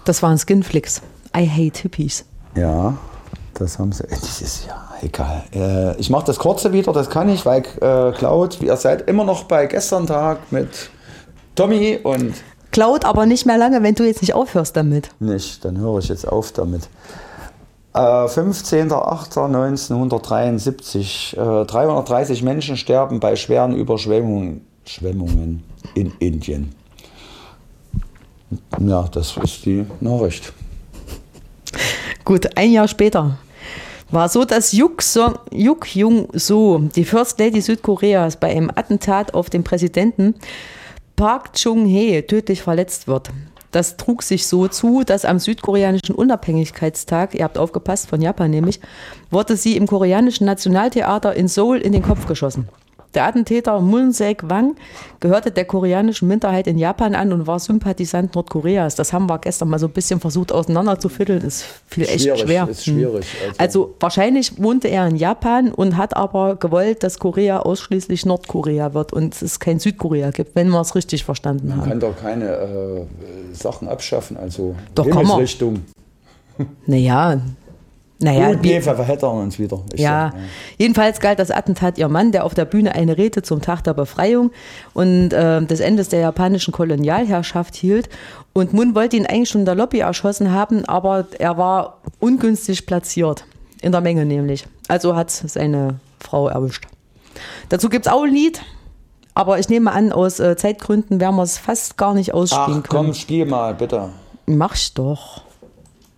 Das waren Skinflicks. I hate Hippies. Ja, das haben sie. Das ist ja egal. Ich mache das Kurze wieder, das kann ich, weil Cloud, ihr seid immer noch bei gestern Tag mit Tommy und... Cloud aber nicht mehr lange, wenn du jetzt nicht aufhörst damit. Nicht, dann höre ich jetzt auf damit. 15.08.1973. 330 Menschen sterben bei schweren Überschwemmungen in Indien. Ja, das ist die Nachricht. Gut, ein Jahr später war so, dass Yuk Jung-soo, die First Lady Südkoreas, bei einem Attentat auf den Präsidenten Park Chung-hee tödlich verletzt wird. Das trug sich so zu, dass am südkoreanischen Unabhängigkeitstag, ihr habt aufgepasst, von Japan nämlich, wurde sie im koreanischen Nationaltheater in Seoul in den Kopf geschossen. Der Attentäter Moon Jae-kwang gehörte der koreanischen Minderheit in Japan an und war Sympathisant Nordkoreas. Das haben wir gestern mal so ein bisschen versucht auseinanderzufiddeln. Ist viel echt schwer. Ist schwierig. Also wahrscheinlich wohnte er in Japan und hat aber gewollt, dass Korea ausschließlich Nordkorea wird und es kein Südkorea gibt, wenn wir es richtig verstanden haben. Man kann doch keine Sachen abschaffen, also doch, Himmelsrichtung. Naja, gut, wir verheddern uns wieder. Jedenfalls galt das Attentat ihr Mann, der auf der Bühne eine Rede zum Tag der Befreiung und des Endes der japanischen Kolonialherrschaft hielt. Und Moon wollte ihn eigentlich schon in der Lobby erschossen haben, aber er war ungünstig platziert, in der Menge nämlich. Also hat seine Frau erwischt. Dazu gibt es auch ein Lied, aber ich nehme an, aus Zeitgründen werden wir es fast gar nicht ausspielen können. Komm, spiel mal, bitte. Mach ich doch.